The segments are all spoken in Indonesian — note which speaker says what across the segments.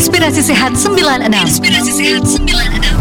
Speaker 1: Inspirasi Sehat 96. Inspirasi Sehat 96.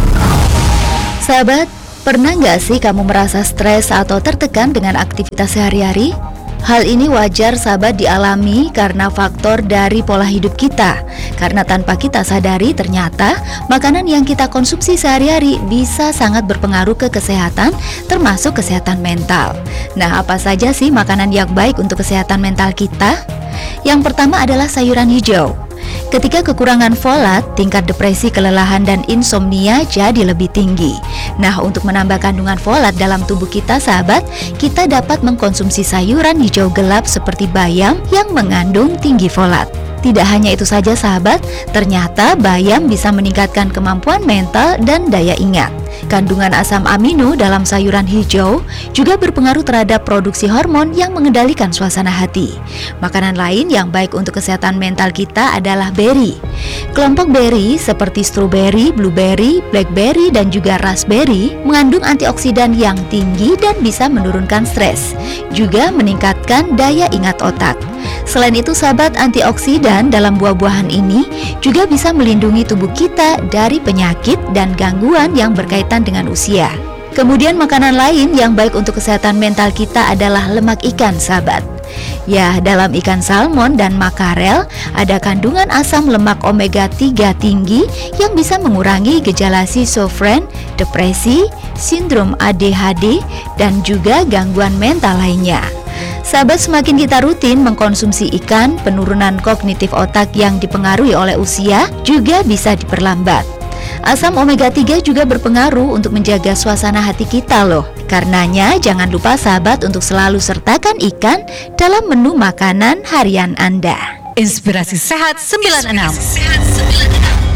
Speaker 2: Sahabat, pernah nggak sih kamu merasa stres atau tertekan dengan aktivitas sehari-hari? Hal ini wajar sahabat dialami karena faktor dari pola hidup kita. Karena tanpa kita sadari ternyata makanan yang kita konsumsi sehari-hari bisa sangat berpengaruh ke kesehatan, termasuk kesehatan mental. Nah, apa saja sih makanan yang baik untuk kesehatan mental kita? Yang pertama adalah sayuran hijau. Ketika kekurangan folat, tingkat depresi, kelelahan, dan insomnia jadi lebih tinggi. Nah, untuk menambah kandungan folat dalam tubuh kita, sahabat, kita dapat mengkonsumsi sayuran hijau gelap seperti bayam yang mengandung tinggi folat. Tidak hanya itu saja, sahabat, ternyata bayam bisa meningkatkan kemampuan mental dan daya ingat. Kandungan asam amino dalam sayuran hijau juga berpengaruh terhadap produksi hormon yang mengendalikan suasana hati. Makanan lain yang baik untuk kesehatan mental kita adalah beri. Kelompok beri seperti stroberi, blueberry, blackberry, dan juga raspberry mengandung antioksidan yang tinggi dan bisa menurunkan stres, juga meningkatkan daya ingat otak. Selain itu, sahabat, antioksidan dalam buah-buahan ini juga bisa melindungi tubuh kita dari penyakit dan gangguan yang berkaitan dengan usia. Kemudian makanan lain yang baik untuk kesehatan mental kita adalah lemak ikan, sahabat. Ya, dalam ikan salmon dan makarel ada kandungan asam lemak omega 3 tinggi yang bisa mengurangi gejala schizofren, depresi, sindrom ADHD, dan juga gangguan mental lainnya. Sahabat, semakin kita rutin mengkonsumsi ikan, penurunan kognitif otak yang dipengaruhi oleh usia juga bisa diperlambat. Asam omega 3 juga berpengaruh untuk menjaga suasana hati kita loh. Karenanya jangan lupa sahabat untuk selalu sertakan ikan dalam menu makanan harian Anda.
Speaker 1: Inspirasi Sehat 96.